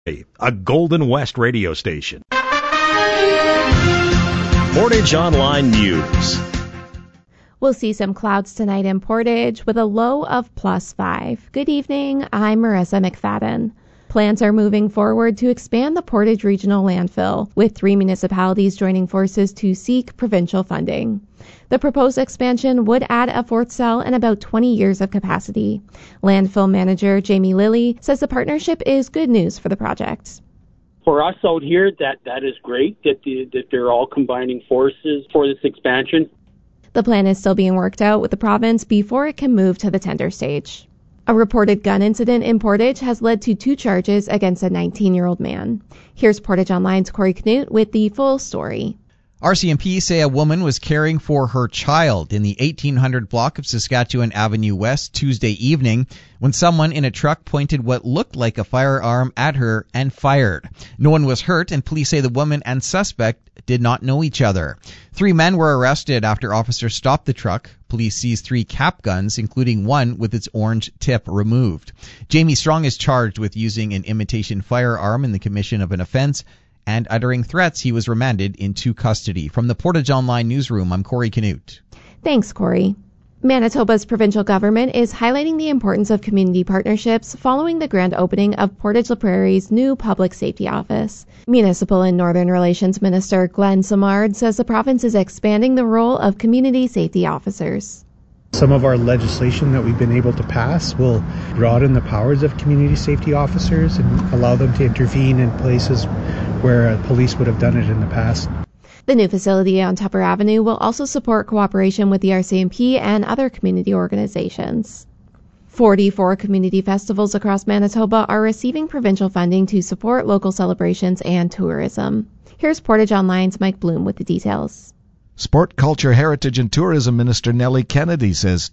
A Golden West radio station. Portage Online News. We'll see some clouds tonight in Portage with a low of +5. Good evening, I'm Marissa McFadden. Plans are moving forward to expand the Portage Regional Landfill, with 3 municipalities joining forces to seek provincial funding. The proposed expansion would add a 4th cell and about 20 years of capacity. Landfill manager Jamie Lilly says the partnership is good news for the project. For us out here, that is great that they're all combining forces for this expansion. The plan is still being worked out with the province before it can move to the tender stage. A reported gun incident in Portage has led to 2 charges against a 19-year-old man. Here's Portage Online's Corey Knut with the full story. RCMP say a woman was caring for her child in the 1800 block of Saskatchewan Avenue West Tuesday evening when someone in a truck pointed what looked like a firearm at her and fired. No one was hurt, and police say the woman and suspect did not know each other. 3 men were arrested after officers stopped the truck. Police seized 3 cap guns, including one with its orange tip removed. Jamie Strong is charged with using an imitation firearm in the commission of an offense and uttering threats. He was remanded into custody. From the Portage Online newsroom, I'm Corey Knut. Thanks, Corey. Manitoba's provincial government is highlighting the importance of community partnerships following the grand opening of Portage La Prairie's new public safety office. Municipal and Northern Relations Minister Glenn Simard says the province is expanding the role of community safety officers. Some of our legislation that we've been able to pass will broaden the powers of community safety officers and allow them to intervene in places where police would have done it in the past. The new facility on Tupper Avenue will also support cooperation with the RCMP and other community organizations. 44 community festivals across Manitoba are receiving provincial funding to support local celebrations and tourism. Here's Portage Online's Mike Bloom with the details. Sport, Culture, Heritage and Tourism Minister Nellie Kennedy says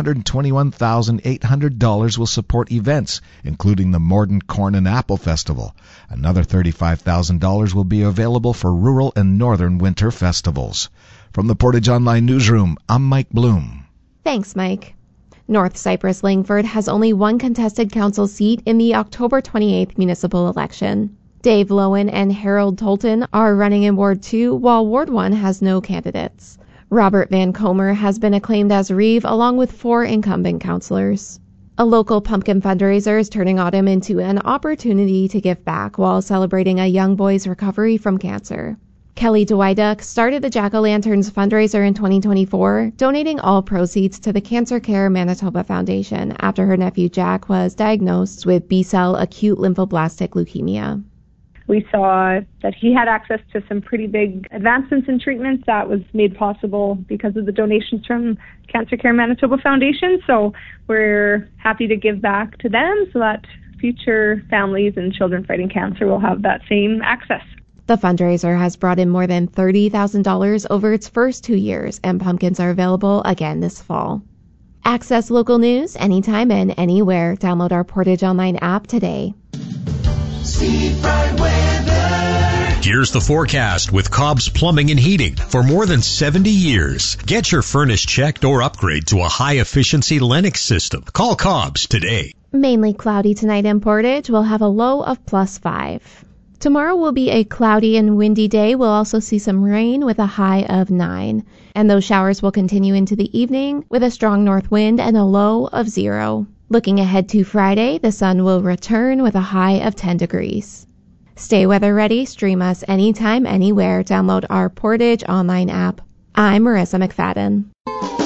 $221,800 will support events, including the Morden Corn and Apple Festival. Another $35,000 will be available for rural and northern winter festivals. From the Portage Online newsroom, I'm Mike Bloom. Thanks, Mike. North Cyprus Langford has only one contested council seat in the October 28th municipal election. Dave Lowen and Harold Tolton are running in Ward 2, while Ward 1 has no candidates. Robert Van Comer has been acclaimed as Reeve, along with 4 incumbent councillors. A local pumpkin fundraiser is turning autumn into an opportunity to give back while celebrating a young boy's recovery from cancer. Kelly Dwyduck started the Jack-O-Lanterns fundraiser in 2024, donating all proceeds to the Cancer Care Manitoba Foundation after her nephew Jack was diagnosed with B-cell acute lymphoblastic leukemia. We saw that he had access to some pretty big advancements in treatments that was made possible because of the donations from Cancer Care Manitoba Foundation. So we're happy to give back to them so that future families and children fighting cancer will have that same access. The fundraiser has brought in more than $30,000 over its first 2 years, and pumpkins are available again this fall. Access local news anytime and anywhere. Download our Portage Online app today. Here's the forecast with Cobb's Plumbing and Heating. For more than 70 years, get your furnace checked or upgrade to a high-efficiency Lennox system. Call Cobb's today. Mainly cloudy tonight in Portage. We'll have a low of +5. Tomorrow will be a cloudy and windy day. We'll also see some rain with a high of 9. And those showers will continue into the evening with a strong north wind and a low of 0. Looking ahead to Friday, the sun will return with a high of 10 degrees. Stay weather ready. Stream us anytime, anywhere. Download our Portage Online app. I'm Marissa McFadden.